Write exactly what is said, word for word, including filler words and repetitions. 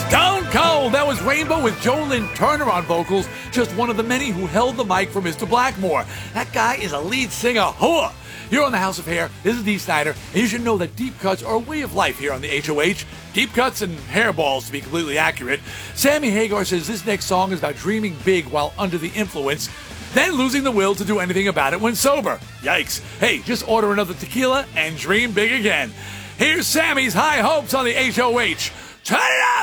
Stone Cold! That was Rainbow with Jolyn Turner on vocals, just one of the many who held the mic for Mister Blackmore. That guy is a lead singer. Hooah! You're on the House of Hair. This is Dee Snider, and you should know that deep cuts are a way of life here on the H O H. Deep cuts and hairballs, to be completely accurate. Sammy Hagar says this next song is about dreaming big while under the influence, then losing the will to do anything about it when sober. Yikes. Hey, just order another tequila and dream big again. Here's Sammy's High Hopes on the H O H. Turn it up!